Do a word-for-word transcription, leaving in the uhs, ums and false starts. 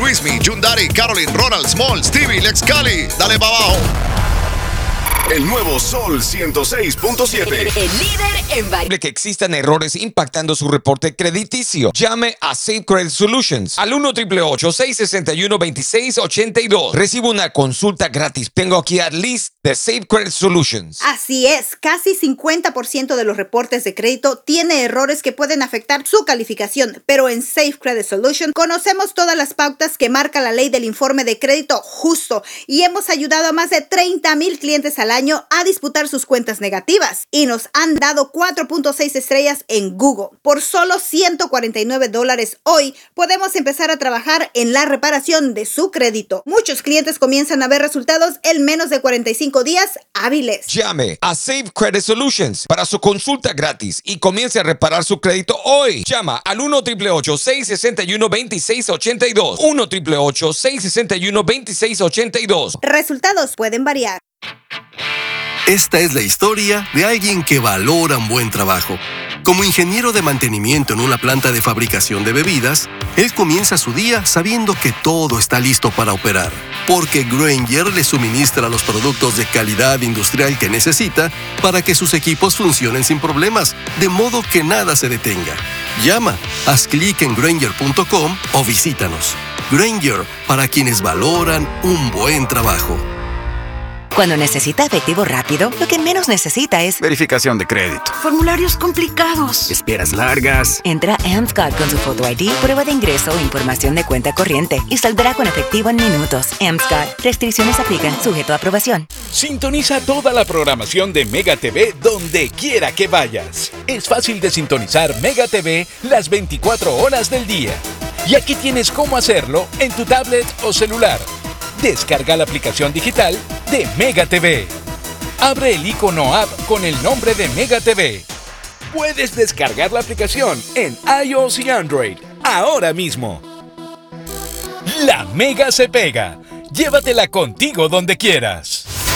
Luismi, Yundari, Caroline, Ronald, Small, Stevie, Lex Cali. Dale para abajo. El nuevo Sol ciento seis punto siete. El, el líder en variedad. Que existan errores impactando su reporte crediticio. Llame a Safe Credit Solutions al uno ocho ocho ocho, seis seis uno, dos seis ocho dos. Recibe una consulta gratis. Tengo aquí a Liz de Safe Credit Solutions. Así es, casi cincuenta por ciento de los reportes de crédito tiene errores que pueden afectar su calificación, pero en Safe Credit Solutions conocemos todas las pautas que marca la ley del informe de crédito justo y hemos ayudado a más de treinta mil clientes al año a disputar sus cuentas negativas y nos han dado cuatro punto seis estrellas en Google. Por solo ciento cuarenta y nueve dólares hoy podemos empezar a trabajar en la reparación de su crédito. Muchos clientes comienzan a ver resultados en menos de cuarenta y cinco días hábiles. Llame a Safe Credit Solutions para su consulta gratis y comience a reparar su crédito hoy. Llama al uno ocho ocho ocho, seis seis uno, dos seis ocho dos. uno ocho ocho ocho, seis seis uno, dos seis ocho dos. Resultados pueden variar. Esta es la historia de alguien que valora un buen trabajo. Como ingeniero de mantenimiento en una planta de fabricación de bebidas, él comienza su día sabiendo que todo está listo para operar, porque Grainger le suministra los productos de calidad industrial que necesita para que sus equipos funcionen sin problemas, de modo que nada se detenga. Llama, haz clic en Grainger punto com o visítanos. Grainger, para quienes valoran un buen trabajo. Cuando necesita efectivo rápido, lo que menos necesita es verificación de crédito, formularios complicados, esperas largas. Entra a AmScot con su Photo I D, prueba de ingreso o información de cuenta corriente y saldrá con efectivo en minutos. AmScot. Restricciones aplican, sujeto a aprobación. Sintoniza toda la programación de Mega T V donde quiera que vayas. Es fácil de sintonizar Mega T V las veinticuatro horas del día. Y aquí tienes cómo hacerlo en tu tablet o celular. Descarga la aplicación digital de Mega T V. Abre el icono app con el nombre de Mega T V. Puedes descargar la aplicación en iOS y Android ahora mismo. La Mega se pega. Llévatela contigo donde quieras.